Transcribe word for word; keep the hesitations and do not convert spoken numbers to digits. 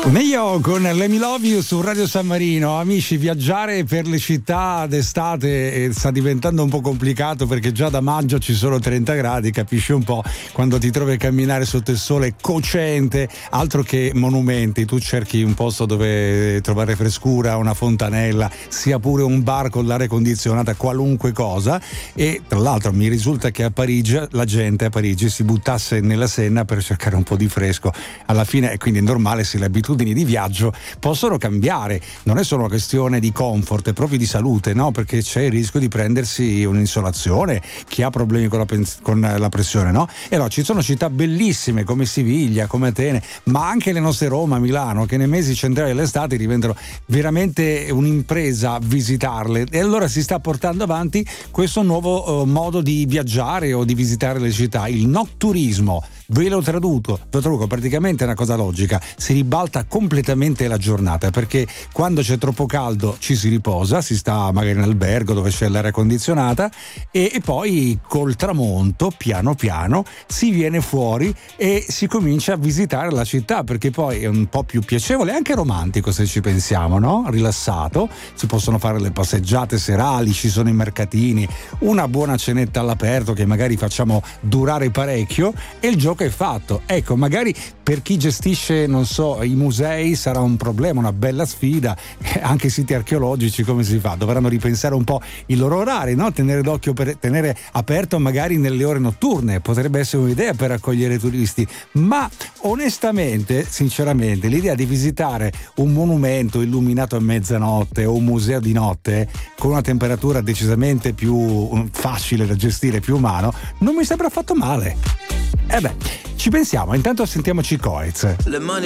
Neo con Let Me Love You su Radio San Marino. Amici, viaggiare per le città d'estate sta diventando un po' complicato perché già da maggio ci sono trenta gradi, capisci un po' quando ti trovi a camminare sotto il sole cocente, altro che monumenti, tu cerchi un posto dove trovare frescura, una fontanella, sia pure un bar con l'aria condizionata, qualunque cosa. E tra l'altro mi risulta che a Parigi la gente a Parigi si buttasse nella Senna per cercare un po' di fresco. Alla fine è quindi normale se le abitudini di viaggio possono cambiare, non è solo una questione di comfort, è proprio di salute, no? Perché c'è il rischio di prendersi un'insolazione, chi ha problemi con la, pens- con la pressione, no? E allora ci sono città bellissime come Siviglia, come Atene, ma anche le nostre Roma, Milano, che nei mesi centrali dell'estate diventano veramente un'impresa visitarle, e allora si sta portando avanti questo nuovo uh, modo di viaggiare o di visitare le città, il nocturismo. Ve lo traduco, lo traduco praticamente è una cosa logica, si ribalta completamente la giornata, perché quando c'è troppo caldo ci si riposa, si sta magari in albergo dove c'è l'aria condizionata e, e poi col tramonto piano piano si viene fuori e si comincia a visitare la città, perché poi è un po' più piacevole, anche romantico se ci pensiamo, no? Rilassato, si possono fare le passeggiate serali, ci sono i mercatini, una buona cenetta all'aperto che magari facciamo durare parecchio e il gioco è fatto. Ecco, magari per chi gestisce, non so, i musei sarà un problema, una bella sfida, anche i siti archeologici come si fa? Dovranno ripensare un po' i loro orari, no? Tenere d'occhio per tenere aperto magari nelle ore notturne, potrebbe essere un'idea per accogliere i turisti, ma onestamente, sinceramente, l'idea di visitare un monumento illuminato a mezzanotte o un museo di notte con una temperatura decisamente più facile da gestire, più umano, non mi sembra affatto male. Eh beh, ci pensiamo, intanto sentiamoci Coez.